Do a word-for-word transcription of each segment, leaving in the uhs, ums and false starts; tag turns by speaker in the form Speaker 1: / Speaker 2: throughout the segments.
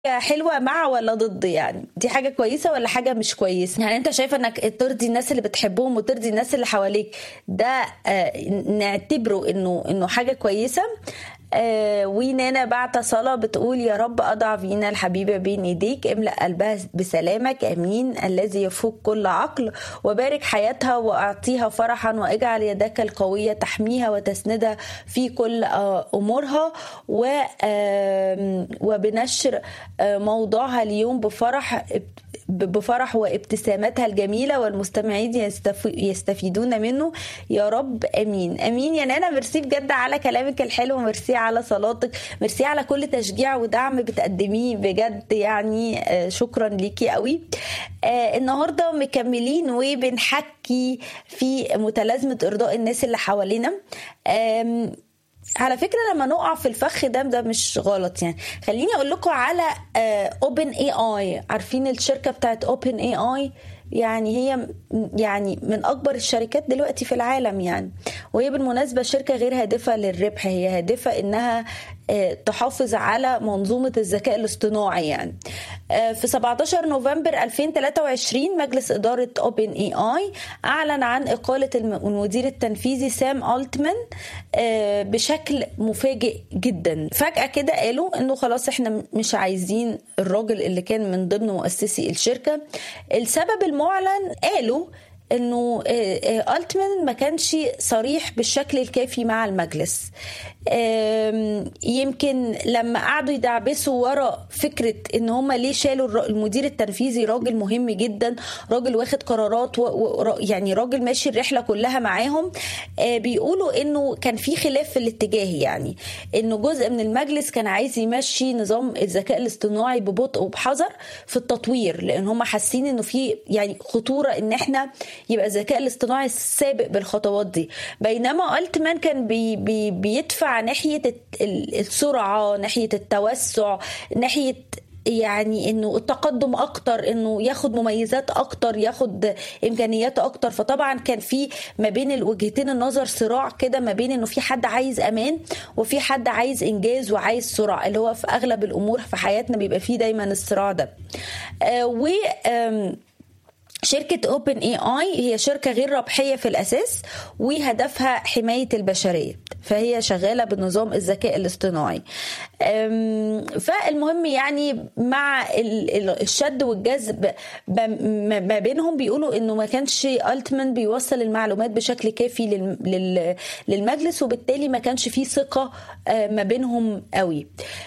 Speaker 1: حلوة مع ولا ضد؟ يعني دي حاجة كويسة ولا حاجة مش كويسة؟ يعني انت شايفة انك ترضي الناس اللي بتحبهم وترضي الناس اللي حواليك، ده آه نعتبره انه انه حاجة كويسة. آه ونانا بعت صلاة بتقول: يا رب أضع فينا الحبيبة بين إيديك، املأ قلبها بسلامك، أمين، الذي يفوق كل عقل، وبارك حياتها وأعطيها فرحا، واجعل يدك القوية تحميها وتسندها في كل آه أمورها، و آه وبنشر آه موضوعها اليوم بفرح بفرح وابتساماتها الجميلة، والمستمعين يستف... يستفيدون منه، يا رب امين. امين يا نانا، ميرسي بجد على كلامك الحلو، ميرسي على صلاتك، ميرسي على كل تشجيع ودعم بتقدميه بجد، يعني آه شكرا ليكي قوي. آه النهارده مكملين وبنحكي في متلازمة ارضاء الناس اللي حوالينا. آه على فكرة لما نقع في الفخ ده ده مش غلط. يعني خليني اقول لكم على اوبن اي اي. عارفين الشركة بتاعت اوبن اي اي؟ يعني هي يعني من اكبر الشركات دلوقتي في العالم يعني، وهي بالمناسبة شركة غير هادفة للربح، هي هادفة انها تحافظ على منظومة الذكاء الاصطناعي. يعني في سبعتاشر نوفمبر ألفين وثلاثة وعشرين مجلس إدارة اوبن اي اي أعلن عن إقالة المدير التنفيذي سام ألتمان بشكل مفاجئ جدا. فجأة كده قالوا انه خلاص احنا مش عايزين الراجل اللي كان من ضمن مؤسسي الشركة. السبب المعلن قالوا انه ألتمان ما كانش صريح بالشكل الكافي مع المجلس. يمكن لما قعدوا يدعبسوا ورا فكرة ان هم ليه شالوا المدير التنفيذي، راجل مهم جدا، راجل واخد قرارات و... و... يعني راجل ماشي الرحلة كلها معاهم. بيقولوا انه كان في خلاف في الاتجاه، يعني انه جزء من المجلس كان عايز يمشي نظام الذكاء الاصطناعي ببطء وبحذر في التطوير، لان هم حاسين انه في يعني خطورة ان احنا يبقى الذكاء الاصطناعي سابق بالخطوات دي، بينما ألتمان كان بي بي بيدفع ناحية السرعة، ناحية التوسع، ناحية يعني انه التقدم اكتر، انه ياخد مميزات اكتر، ياخد امكانيات اكتر. فطبعا كان في ما بين الوجهتين النظر صراع كده، ما بين انه في حد عايز امان وفي حد عايز انجاز وعايز سرعة، اللي هو في اغلب الامور في حياتنا بيبقى فيه دايما الصراع ده. آه و آه شركة اوبن اي اي هي شركة غير ربحية في الأساس، وهدفها حماية البشرية، فهي شغالة بنظام الذكاء الاصطناعي. فالمهم يعني مع الشد والجذب ما بينهم، بيقولوا انه ما كانش ألتمان بيوصل المعلومات بشكل كافي للمجلس، وبالتالي ما كانش فيه ثقة ما بينهم قوي.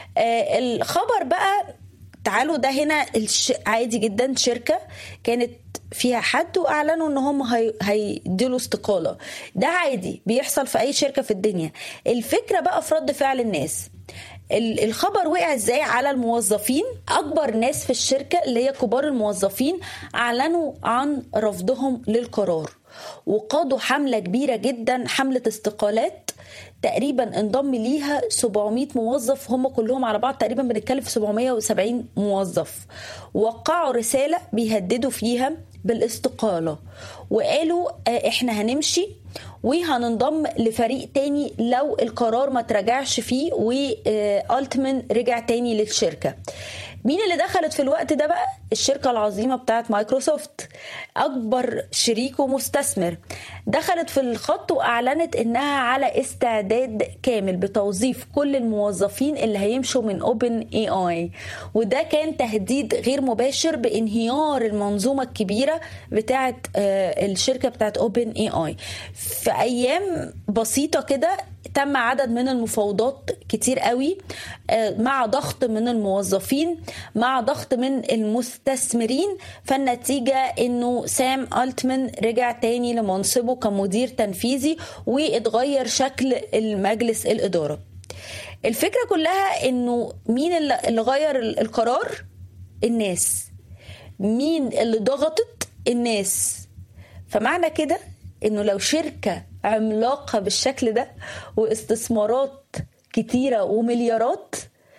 Speaker 1: الخبر بقى تعالوا ده هنا عادي جدا، شركة كانت فيها حد واعلنوا ان هم هيديلوا استقالة، ده عادي بيحصل في اي شركة في الدنيا. الفكرة بقى في رد فعل الناس. الخبر وقع ازاي على الموظفين؟ اكبر ناس في الشركة اللي هي كبار الموظفين اعلنوا عن رفضهم للقرار، وقادوا حملة كبيرة جدا، حملة استقالات تقريبا انضم ليها سبعمية موظف، هم كلهم على بعض تقريبا بنتكلم في سبعمية وسبعين موظف. وقعوا رسالة بيهددوا فيها بالاستقالة، وقالوا احنا هنمشي وهننضم لفريق تاني لو القرار ما تراجعش فيه وألتمان رجع تاني للشركة. مين اللي دخلت في الوقت ده بقى؟ الشركة العظيمة بتاعت مايكروسوفت، أكبر شريك ومستثمر، دخلت في الخط وأعلنت إنها على استعداد كامل بتوظيف كل الموظفين اللي هيمشوا من اوبن اي اي. وده كان تهديد غير مباشر بانهيار المنظومة الكبيرة بتاعت الشركة بتاعت اوبن اي اي. في أيام بسيطة كده تم عدد من المفاوضات كتير قوي، مع ضغط من الموظفين، مع ضغط من المستثمرين. فالنتيجة انه سام ألتمان رجع تاني لمنصبه كمدير تنفيذي، واتغير شكل المجلس الإدارة. الفكرة كلها انه مين اللي غير القرار؟ الناس. مين اللي ضغطت؟ الناس. فمعنى كده انه لو شركة عملاقة بالشكل ده واستثمارات كتيرة ومليارات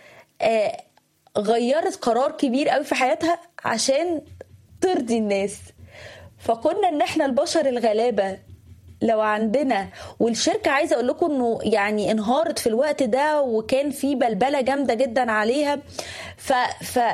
Speaker 1: آه غيرت قرار كبير قوي في حياتها عشان ترضي الناس، فكنا ان احنا البشر الغلابة لو عندنا، والشركه عايزه اقول لكم انه يعني انهارت في الوقت ده وكان في بلبله جامده جدا عليها. ف, ف